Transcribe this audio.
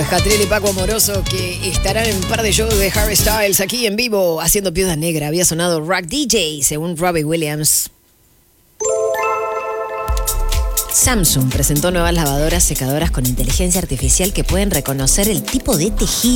Catriel y Paco Amoroso, que estarán en un par de shows de Harry Styles aquí en vivo haciendo Viuda Negra. Había sonado Rock DJ, según Robbie Williams. Samsung presentó nuevas lavadoras secadoras con inteligencia artificial que pueden reconocer el tipo de tejido